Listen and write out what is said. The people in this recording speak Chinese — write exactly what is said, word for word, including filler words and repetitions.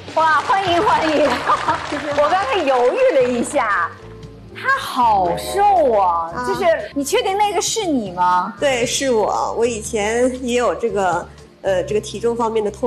哇，欢迎欢迎！我刚才犹豫了一下，他好瘦啊，啊就是你确定那个是你吗？ 对，是我。我以前也有这个呃这个体重方面的痛。